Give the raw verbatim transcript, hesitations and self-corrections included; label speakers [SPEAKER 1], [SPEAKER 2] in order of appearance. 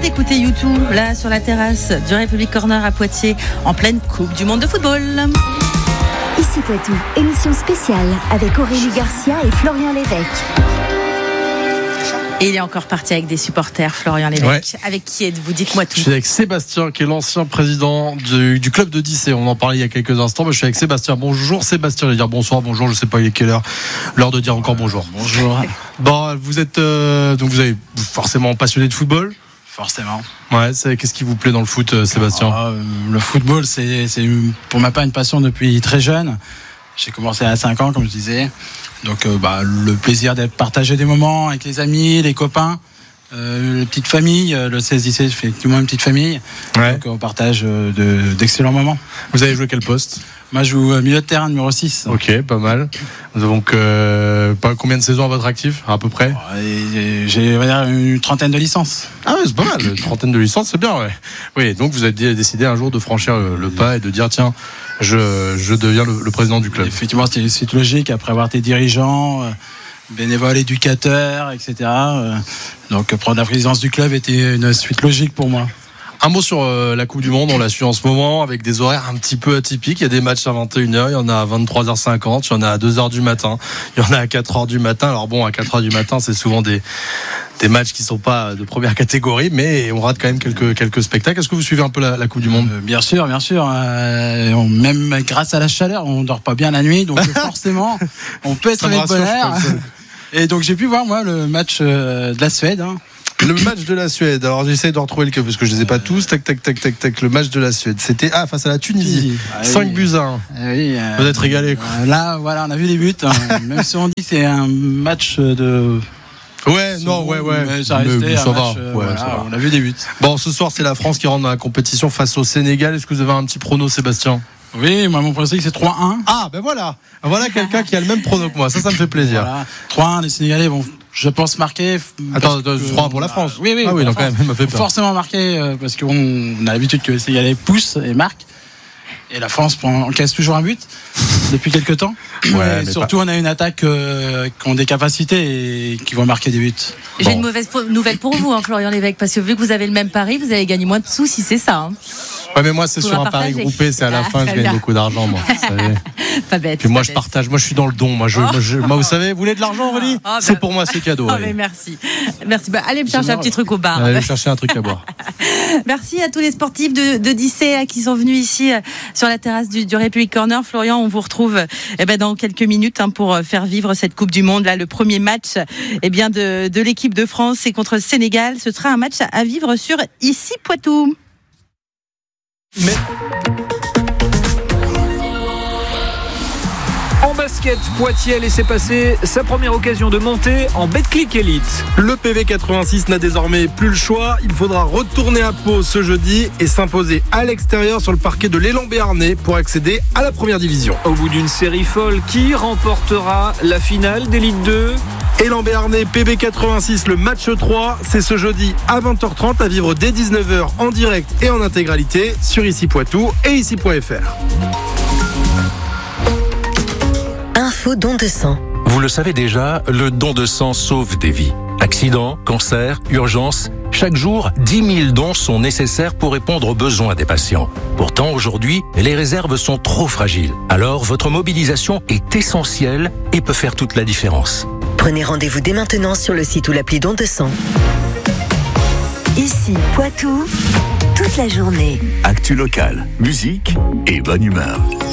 [SPEAKER 1] d'écouter U deux là sur la terrasse du République Corner à Poitiers en pleine Coupe du Monde de football.
[SPEAKER 2] Ici Poitou, émission spéciale avec Aurélie Garcia et Florian Lévesque.
[SPEAKER 1] Et il est encore parti avec des supporters, Florian Lévesque. Ouais. Avec qui êtes-vous? Dites-moi tout.
[SPEAKER 3] Je suis avec Sébastien, qui est l'ancien président du, du club de Dissé. On en parlait il y a quelques instants. Mais je suis avec Sébastien. Bonjour Sébastien. Je vais dire bonsoir, bonjour. Je ne sais pas il est quelle heure. L'heure de dire encore bonjour.
[SPEAKER 4] Bonjour.
[SPEAKER 3] Bon, vous êtes euh, donc vous avez forcément passionné de football.
[SPEAKER 4] Forcément.
[SPEAKER 3] Ouais. C'est, qu'est-ce qui vous plaît dans le foot, euh, Sébastien?
[SPEAKER 4] ah, euh, Le football, c'est, c'est pour ma part une passion depuis très jeune. J'ai commencé à cinq ans, comme je disais. Donc euh, bah, le plaisir d'être partagé des moments avec les amis, les copains, euh, les petites familles. Le seize dix-sept, je fais effectivement une petite famille.
[SPEAKER 3] Ouais.
[SPEAKER 4] Donc on partage euh, de, d'excellents moments.
[SPEAKER 3] Vous avez joué quel poste?
[SPEAKER 4] Moi je joue milieu de terrain numéro six.
[SPEAKER 3] Ok, pas mal. Donc euh, pas combien de saisons à votre actif à peu près?
[SPEAKER 4] Et j'ai on va dire, une trentaine de licences.
[SPEAKER 3] Ah ouais, c'est pas mal, une trentaine de licences, c'est bien, ouais. Oui, donc vous avez décidé un jour de franchir le, le pas et de dire tiens, je, je deviens le, le président du club.
[SPEAKER 4] Effectivement, c'était une suite logique après avoir été dirigeant, euh, bénévole, éducateur, et cetera. Euh, donc prendre la présidence du club était une suite logique pour moi.
[SPEAKER 3] Un mot sur euh, la Coupe du Monde, on la suit en ce moment avec des horaires un petit peu atypiques. Il y a des matchs à vingt et une heures, il y en a à vingt-trois heures cinquante, il y en a à deux heures du matin, il y en a à quatre heures du matin. Alors bon, à quatre heures du matin, c'est souvent des, des matchs qui ne sont pas de première catégorie, mais on rate quand même quelques, quelques spectacles. Est-ce que vous suivez un peu la, la Coupe du Monde?
[SPEAKER 4] euh, Bien sûr, bien sûr. Euh, on, même grâce à la chaleur, on ne dort pas bien la nuit, donc forcément, on peut être avec bonheur. Et donc j'ai pu voir, moi, le match euh, de la Suède. Hein.
[SPEAKER 3] Le match de la Suède. Alors j'essaie de retrouver le cas parce que je les ai pas tous. Tac tac tac tac tac. Le match de la Suède. C'était ah face à la Tunisie. Ah, cinq oui. buts à un.
[SPEAKER 4] Ah, oui, euh,
[SPEAKER 3] vous êtes régalés.
[SPEAKER 4] Euh, là voilà, on a vu les buts. Hein. Même si on dit que c'est un match de.
[SPEAKER 3] Ouais, non, ouais, ouais.
[SPEAKER 4] Mais ça, restait
[SPEAKER 3] mais, ça,
[SPEAKER 4] un
[SPEAKER 3] va.
[SPEAKER 4] Match, euh,
[SPEAKER 3] ouais,
[SPEAKER 4] voilà,
[SPEAKER 3] ça va.
[SPEAKER 4] On a vu des buts.
[SPEAKER 3] Bon, ce soir c'est la France qui rentre dans la compétition face au Sénégal. Est-ce que vous avez un petit prono, Sébastien?
[SPEAKER 4] Oui, moi mon pronostic c'est trois un.
[SPEAKER 3] Ah ben voilà. Voilà quelqu'un qui a le même prono que moi. Ça, ça me fait plaisir. Voilà.
[SPEAKER 4] trois un, les Sénégalais vont, je pense, marquer.
[SPEAKER 3] Attends, trois un pour la France.
[SPEAKER 4] Oui, oui.
[SPEAKER 3] Ah oui, donc quand même, ça m'a fait peur.
[SPEAKER 4] Forcément marquer euh, parce qu'on on a l'habitude que les Sénégalais poussent et marquent. Et la France encaisse toujours un but depuis quelques temps. Ouais, mais surtout, pas... on a une attaque euh, qui ont des capacités et qui vont marquer des buts.
[SPEAKER 1] J'ai bon. une mauvaise nouvelle pour vous, hein, Florian Lévesque, parce que vu que vous avez le même pari, vous allez gagner moins de sous si c'est ça. Hein.
[SPEAKER 3] Ouais, mais moi, c'est sur un pari groupé, c'est à la ah, fin, je gagne bien. beaucoup d'argent, moi. Vous savez.
[SPEAKER 1] Pas bête.
[SPEAKER 3] Puis moi,
[SPEAKER 1] pas
[SPEAKER 3] je
[SPEAKER 1] bête.
[SPEAKER 3] partage. Moi, je suis dans le don. Moi, je, oh. moi, je, moi vous savez, vous voulez de l'argent, Aurélie? oh, bah, C'est pour moi, c'est cadeau.
[SPEAKER 1] Oh, mais merci. Merci. Bah, allez me chercher un petit truc au bar.
[SPEAKER 3] Allez me chercher un truc à boire.
[SPEAKER 1] Merci à tous les sportifs de, de Dissé là, qui sont venus ici euh, sur la terrasse du, du République Corner. Florian, on vous retrouve eh ben, dans quelques minutes hein, pour faire vivre cette Coupe du Monde. Là, le premier match eh bien, de, de l'équipe de France, c'est contre le Sénégal. Ce sera un match à vivre sur Ici Poitou.
[SPEAKER 5] Mais... En basket, Poitiers a laissé passer sa première occasion de monter en Betclic Elite.
[SPEAKER 3] Le P V quatre-vingt-six n'a désormais plus le choix. Il faudra retourner à Pau ce jeudi et s'imposer à l'extérieur sur le parquet de l'Élan Béarnais pour accéder à la première division.
[SPEAKER 5] Au bout d'une série folle, qui remportera la finale d'Élite deux?
[SPEAKER 3] Élan Béarnais, P V quatre-vingt-six, le match trois, c'est ce jeudi à vingt heures trente à vivre dès dix-neuf heures en direct et en intégralité sur Ici Poitou et ici point f r.
[SPEAKER 2] Info don de sang.
[SPEAKER 6] Vous le savez déjà, le don de sang sauve des vies. Accidents, cancer, urgence, chaque jour, dix mille dons sont nécessaires pour répondre aux besoins des patients. Pourtant, aujourd'hui, les réserves sont trop fragiles. Alors, votre mobilisation est essentielle et peut faire toute la différence.
[SPEAKER 2] Prenez rendez-vous dès maintenant sur le site ou l'appli don de sang. Ici, Poitou, toute la journée.
[SPEAKER 7] Actu locale, musique et bonne humeur.